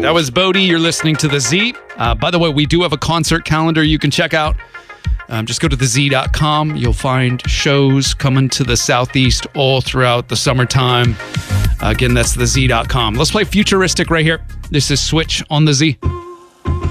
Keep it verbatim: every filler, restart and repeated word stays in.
That was Bodie. You're listening to The Z. Uh, by the way, we do have a concert calendar you can check out. Um, just go to the z dot com. You'll find shows coming to the Southeast all throughout the summertime. Uh, again, that's the z dot com. Let's play Futuristic right here. This is Switch on The Z.